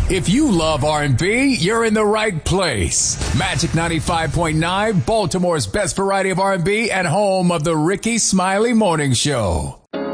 If you love R&B, you're in the right place. Magic 95.9, Baltimore's best variety of R&B and home of the Ricky Smiley Morning Show.